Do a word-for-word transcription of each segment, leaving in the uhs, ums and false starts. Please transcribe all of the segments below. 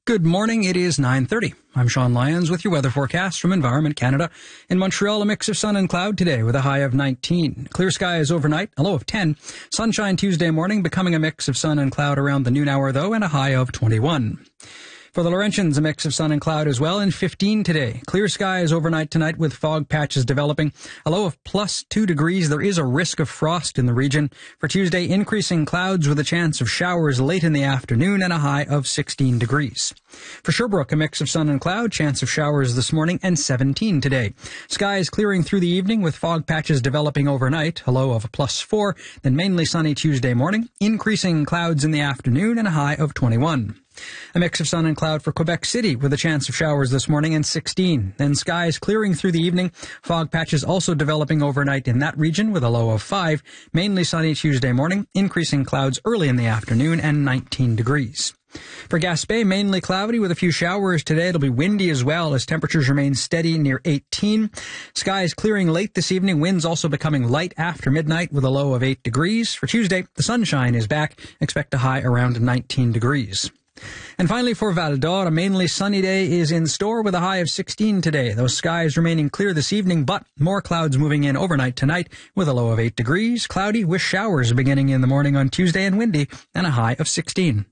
Good morning. It is nine thirty. I'm Sean Lyons with your weather forecast from Environment Canada. In Montreal, a mix of sun and cloud today with a high of nineteen. Clear skies overnight, a low of ten. Sunshine Tuesday morning, becoming a mix of sun and cloud around the noon hour, though, and a high of twenty-one. For the Laurentians, a mix of sun and cloud as well, and fifteen today. Clear skies overnight tonight with fog patches developing. A low of plus two degrees. There is a risk of frost in the region. For Tuesday, increasing clouds with a chance of showers late in the afternoon and a high of sixteen degrees. For Sherbrooke, a mix of sun and cloud, chance of showers this morning, and seventeen today. Skies clearing through the evening with fog patches developing overnight, a low of plus four, then mainly sunny Tuesday morning, increasing clouds in the afternoon and a high of twenty-one. A mix of sun and cloud for Quebec City with a chance of showers this morning and sixteen. Then skies clearing through the evening. Fog patches also developing overnight in that region with a low of five. Mainly sunny Tuesday morning. Increasing clouds early in the afternoon and nineteen degrees. For Gaspé, mainly cloudy with a few showers today. It'll be windy as well as temperatures remain steady near eighteen. Skies clearing late this evening. Winds also becoming light after midnight with a low of eight degrees. For Tuesday, the sunshine is back. Expect a high around nineteen degrees. And finally for Val d'Or, a mainly sunny day is in store with a high of sixteen today. Those skies remaining clear this evening, but more clouds moving in overnight tonight with a low of eight degrees. Cloudy with showers beginning in the morning on Tuesday and windy and a high of sixteen.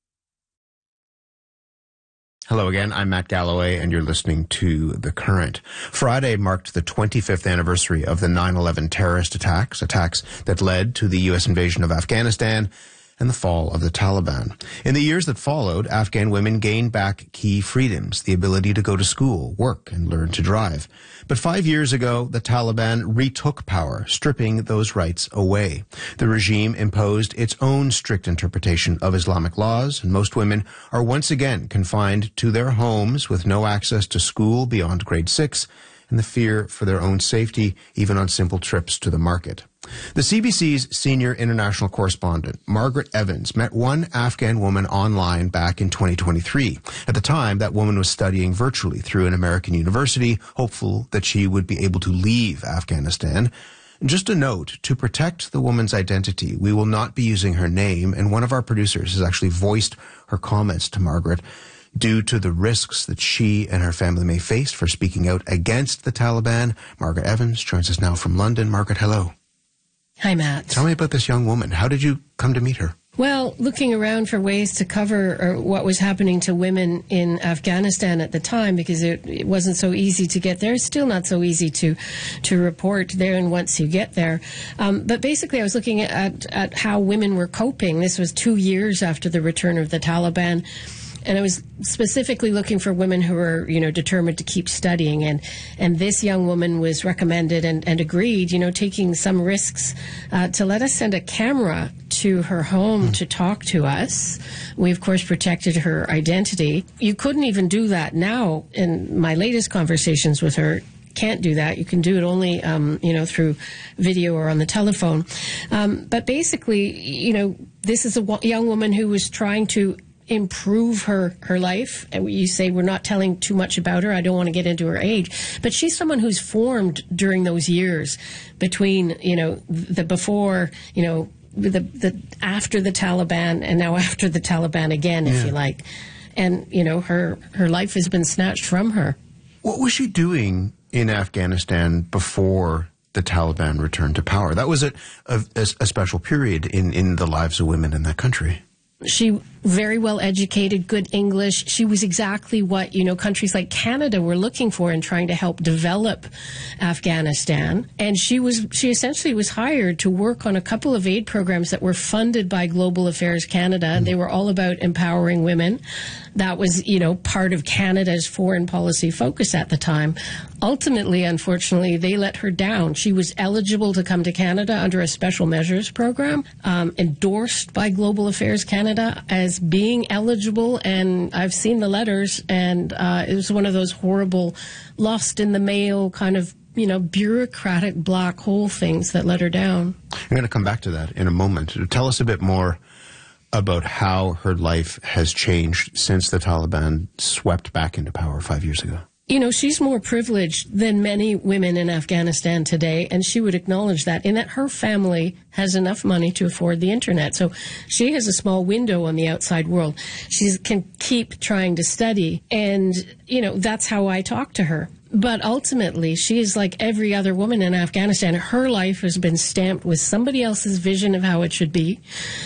Hello again, I'm Matt Galloway, and you're listening to The Current. Friday marked the twenty-fifth anniversary of the nine eleven terrorist attacks, attacks that led to the U S invasion of Afghanistan and the fall of the Taliban. In the years that followed, Afghan women gained back key freedoms, the ability to go to school, work, and learn to drive. But five years ago, the Taliban retook power, stripping those rights away. The regime imposed its own strict interpretation of Islamic laws, and most women are once again confined to their homes with no access to school beyond grade six, and the fear for their own safety, even on simple trips to the market. The C B C's senior international correspondent, Margaret Evans, met one Afghan woman online back in twenty twenty-three. At the time, that woman was studying virtually through an American university, hopeful that she would be able to leave Afghanistan. Just a note, to protect the woman's identity, we will not be using her name, and one of our producers has actually voiced her comments to Margaret due to the risks that she and her family may face for speaking out against the Taliban. Margaret Evans joins us now from London. Margaret, hello. Hi, Matt. Tell me about this young woman. How did you come to meet her? Well, looking around for ways to cover what was happening to women in Afghanistan at the time, because it, it wasn't so easy to get there. It's still not so easy to to report there and once you get there. Um, but basically, I was looking at, at how women were coping. This was two years after the return of the Taliban. And I was specifically looking for women who were, you know, determined to keep studying. And, and this young woman was recommended and, and agreed, you know, taking some risks uh, to let us send a camera to her home to talk to us. We, of course, protected her identity. You couldn't even do that now. In my latest conversations with her, can't do that. You can do it only, um, you know, through video or on the telephone. Um, but basically, you know, this is a w- young woman who was trying to improve her, her life. And you say we're not telling too much about her. I don't want to get into her age. But she's someone who's formed during those years between, you know, the before, you know, the, the after the Taliban and now after the Taliban again, if yeah. you like. And, you know, her, her life has been snatched from her. What was she doing in Afghanistan before the Taliban returned to power? That was a, a, a special period in, in the lives of women in that country. She very well educated, good English. She was exactly what, you know, countries like Canada were looking for in trying to help develop Afghanistan. And she was, she essentially was hired to work on a couple of aid programs that were funded by Global Affairs Canada. Mm-hmm. They were all about empowering women. That was, you know, part of Canada's foreign policy focus at the time. Ultimately, unfortunately, they let her down. She was eligible to come to Canada under a special measures program, um, endorsed by Global Affairs Canada as being eligible, and I've seen the letters, and uh, it was one of those horrible lost in the mail kind of, you know, bureaucratic black hole things that let her down. I'm going to come back to that in a moment. Tell us a bit more about how her life has changed since the Taliban swept back into power five years ago. You know, she's more privileged than many women in Afghanistan today, and she would acknowledge that, in that her family has enough money to afford the internet. So she has a small window on the outside world. She can keep trying to study, and, you know, that's how I talk to her. But ultimately, she is like every other woman in Afghanistan. Her life has been stamped with somebody else's vision of how it should be.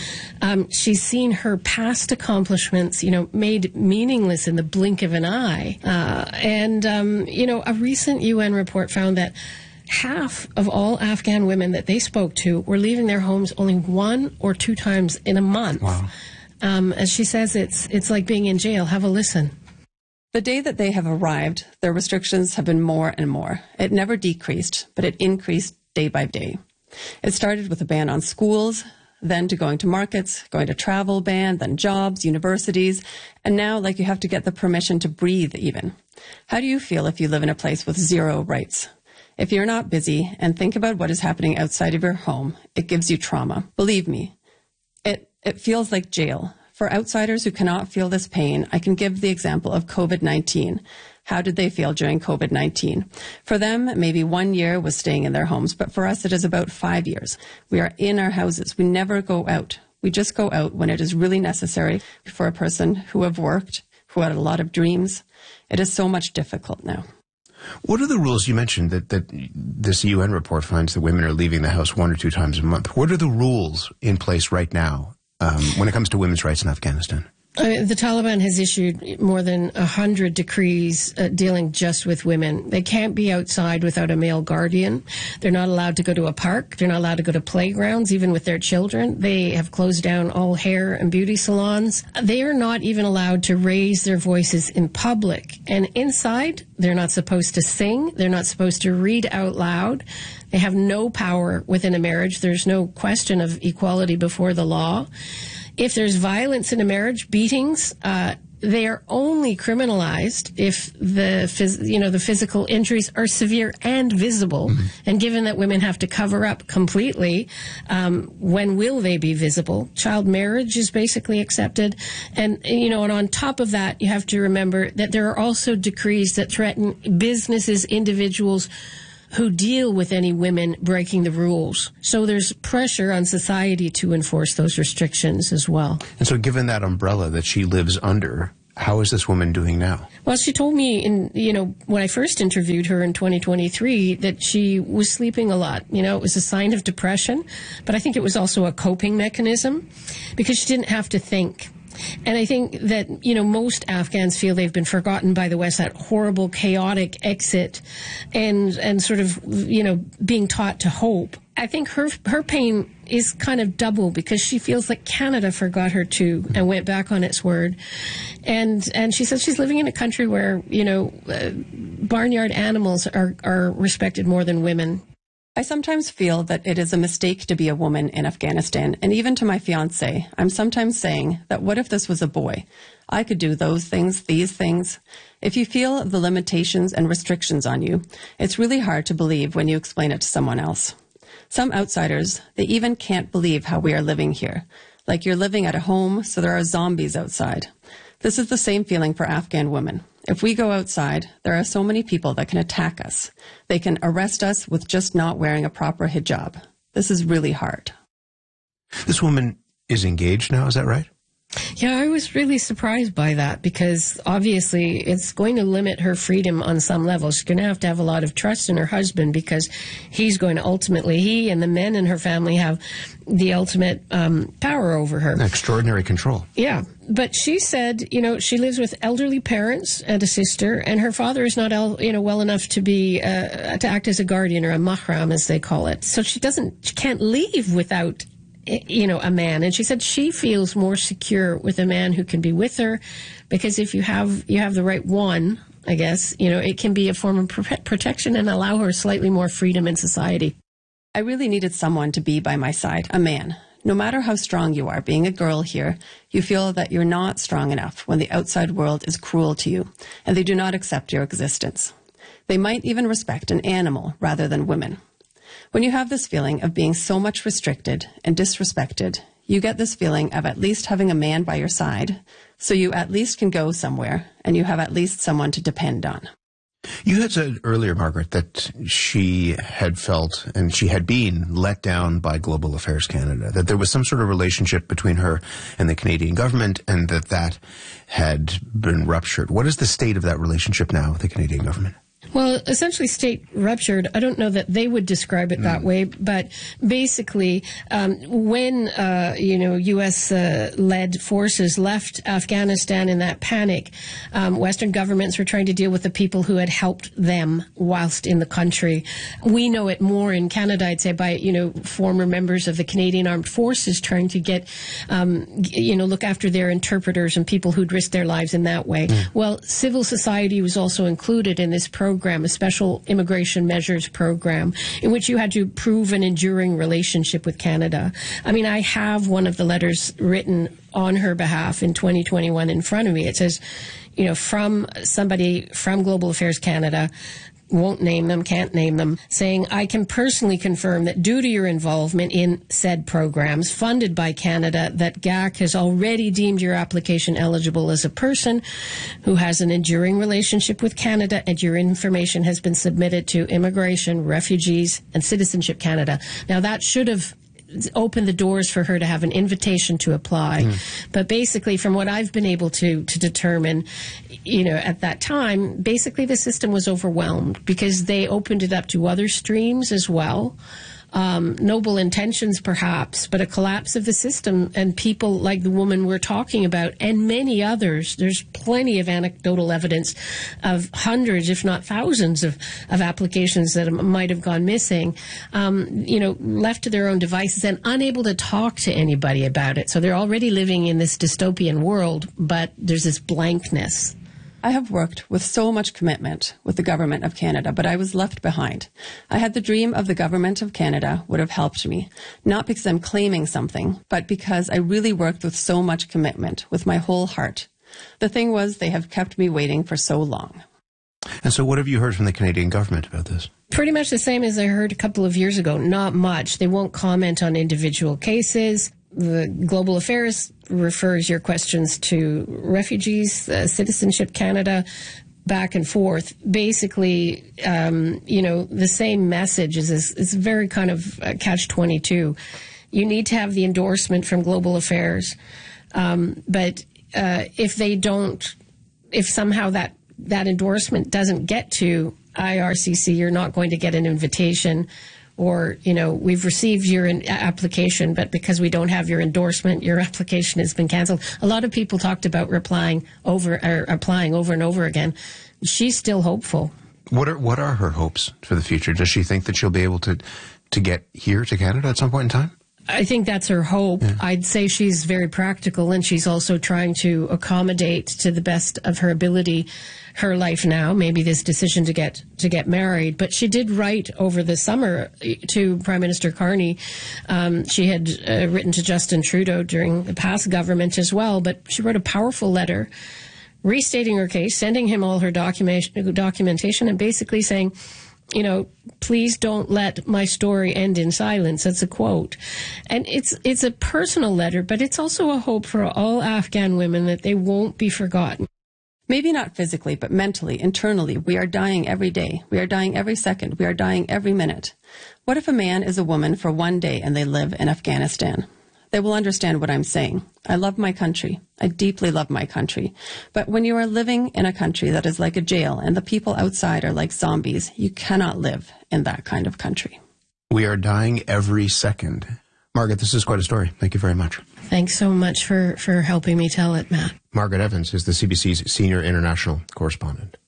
Um, she's seen her past accomplishments, you know, made meaningless in the blink of an eye. Uh, and, um, you know, a recent U N report found that half of all Afghan women that they spoke to were leaving their homes only one or two times in a month. Wow. Um, as she says, it's it's like being in jail. Have a listen. The day that they have arrived, their restrictions have been more and more. It never decreased, but it increased day by day. It started with a ban on schools, then to going to markets, going to travel ban, then jobs, universities, and now, like, you have to get the permission to breathe even. How do you feel if you live in a place with zero rights? If you're not busy and think about what is happening outside of your home, it gives you trauma. Believe me, it, it feels like jail. For outsiders who cannot feel this pain, I can give the example of COVID nineteen. How did they feel during COVID nineteen? For them, maybe one year was staying in their homes, but for us, it is about five years. We are in our houses. We never go out. We just go out when it is really necessary. For a person who have worked, who had a lot of dreams, it is so much difficult now. What are the rules? You mentioned that, that this U N report finds that women are leaving the house one or two times a month. What are the rules in place right now um, when it comes to women's rights in Afghanistan? Uh, the Taliban has issued more than a hundred decrees uh, dealing just with women. They can't be outside without a male guardian. They're not allowed to go to a park. They're not allowed to go to playgrounds, even with their children. They have closed down all hair and beauty salons. They are not even allowed to raise their voices in public. And inside, they're not supposed to sing. They're not supposed to read out loud. They have no power within a marriage. There's no question of equality before the law. If there's violence in a marriage, beatings, uh, they are only criminalized if the phys- you know the physical injuries are severe and visible. Mm-hmm. And given that women have to cover up completely, um, when will they be visible? Child marriage is basically accepted, and you know, and on top of that, you have to remember that there are also decrees that threaten businesses, individuals who deal with any women breaking the rules. So there's pressure on society to enforce those restrictions as well. And so given that umbrella that she lives under, how is this woman doing now? Well, she told me, in you know, when I first interviewed her in twenty twenty-three, that she was sleeping a lot. You know, it was a sign of depression, but I think it was also a coping mechanism because she didn't have to think. And I think that, you know, most Afghans feel they've been forgotten by the West, that horrible, chaotic exit and and sort of, you know, being taught to hope. I think her her pain is kind of double because she feels like Canada forgot her too and went back on its word. And and she says she's living in a country where, you know, uh, barnyard animals are, are respected more than women. I sometimes feel that it is a mistake to be a woman in Afghanistan, and even to my fiancé, I'm sometimes saying that what if this was a boy? I could do those things, these things. If you feel the limitations and restrictions on you, it's really hard to believe when you explain it to someone else. Some outsiders, they even can't believe how we are living here. Like you're living at a home, so there are zombies outside. This is the same feeling for Afghan women. If we go outside, there are so many people that can attack us. They can arrest us with just not wearing a proper hijab. This is really hard. This woman is engaged now, is that right? Yeah, I was really surprised by that because obviously it's going to limit her freedom on some level. She's going to have to have a lot of trust in her husband because he's going to ultimately, he and the men in her family have the ultimate um, power over her. Extraordinary control. Yeah. But she said, you know, she lives with elderly parents and a sister, and her father is not, el- you know, well enough to be, uh, to act as a guardian or a mahram, as they call it. So she doesn't, she can't leave without, you know, a man. And she said she feels more secure with a man who can be with her because if you have, you have the right one, I guess, you know, it can be a form of pr- protection and allow her slightly more freedom in society. I really needed someone to be by my side, a man. No matter how strong you are, being a girl here, you feel that you're not strong enough when the outside world is cruel to you and they do not accept your existence. They might even respect an animal rather than women. When you have this feeling of being so much restricted and disrespected, you get this feeling of at least having a man by your side, so you at least can go somewhere and you have at least someone to depend on. You had said earlier, Margaret, that she had felt and she had been let down by Global Affairs Canada, that there was some sort of relationship between her and the Canadian government and that that had been ruptured. What is the state of that relationship now with the Canadian government? Well, essentially state ruptured. I don't know that they would describe it that mm. way, but basically, um, when, uh, you know, U S uh, led forces left Afghanistan in that panic, um, Western governments were trying to deal with the people who had helped them whilst in the country. We know it more in Canada, I'd say, by, you know, former members of the Canadian Armed Forces trying to get, um, you know, look after their interpreters and people who'd risked their lives in that way. Mm. Well, civil society was also included in this program. Program, a special immigration measures program, in which you had to prove an enduring relationship with Canada. I mean, I have one of the letters written on her behalf in twenty twenty-one in front of me. It says, you know, from somebody from Global Affairs Canada, won't name them, can't name them, saying, I can personally confirm that due to your involvement in said programs funded by Canada, that G A C has already deemed your application eligible as a person who has an enduring relationship with Canada, and your information has been submitted to Immigration, Refugees, and Citizenship Canada. Now, that should have open the doors for her to have an invitation to apply. Mm. But basically, from what I've been able to, to determine, you know, at that time, basically the system was overwhelmed because they opened it up to other streams as well. Um, noble intentions, perhaps, but a collapse of the system, and people like the woman we're talking about and many others. There's plenty of anecdotal evidence of hundreds, if not thousands, of, of applications that might have gone missing, um, you know, left to their own devices and unable to talk to anybody about it. So they're already living in this dystopian world, but there's this blankness. I have worked with so much commitment with the Government of Canada, but I was left behind. I had the dream of the Government of Canada would have helped me, not because I'm claiming something, but because I really worked with so much commitment, with my whole heart. The thing was, they have kept me waiting for so long. And so what have you heard from the Canadian government about this? Pretty much the same as I heard a couple of years ago. Not much. They won't comment on individual cases. The Global Affairs refers your questions to Refugees, uh, Citizenship Canada, back and forth. Basically, um, you know, the same message is is, is very kind of uh, catch twenty-two. You need to have the endorsement from Global Affairs, um, but uh, if they don't, if somehow that that endorsement doesn't get to I R C C, you're not going to get an invitation. Or, you know, we've received your in- application, but because we don't have your endorsement, your application has been canceled. A lot of people talked about replying over or applying over and over again. She's still hopeful. What are what are her hopes for the future? Does she think that she'll be able to to get here to Canada at some point in time? I think that's her hope. Yeah. I'd say she's very practical, and she's also trying to accommodate to the best of her ability her life now, maybe this decision to get to get married. But she did write over the summer to Prime Minister Carney. Um, she had uh, written to Justin Trudeau during the past government as well, but she wrote a powerful letter restating her case, sending him all her documentation, documentation and basically saying, you know, please don't let my story end in silence. That's a quote. And it's it's a personal letter, but it's also a hope for all Afghan women that they won't be forgotten. Maybe not physically, but mentally, internally, we are dying every day. We are dying every second. We are dying every minute. What if a man is a woman for one day and they live in Afghanistan? They will understand what I'm saying. I love my country. I deeply love my country. But when you are living in a country that is like a jail and the people outside are like zombies, you cannot live in that kind of country. We are dying every second. Margaret, this is quite a story. Thank you very much. Thanks so much for, for helping me tell it, Matt. Margaret Evans is the C B C's senior international correspondent.